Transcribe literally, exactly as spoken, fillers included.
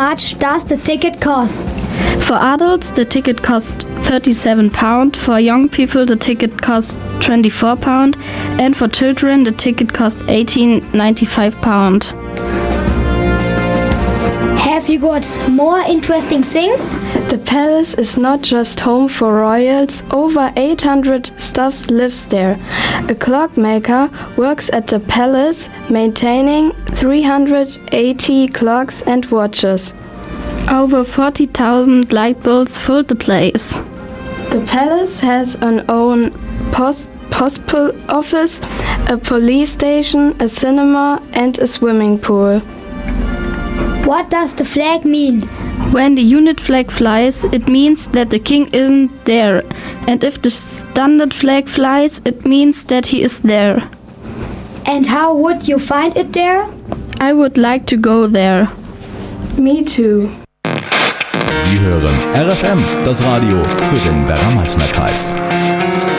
much does the ticket cost? For adults, the ticket costs thirty-seven pounds, for young people the ticket costs twenty-four pounds, and for children the ticket costs eighteen ninety-five pounds. Have you got more interesting things? The palace is not just home for royals, over eight hundred staff lives there. A clockmaker works at the palace, maintaining three hundred eighty clocks and watches. Over forty thousand light bulbs fill the place. The palace has an own post postal office, a police station, a cinema and a swimming pool. What does the flag mean? When the unit flag flies, it means that the king isn't there, and if the standard flag flies, it means that he is there. And how would you find it there? I would like to go there. Me too. Sie hören R F M, das Radio für den Werra-Meißner Kreis.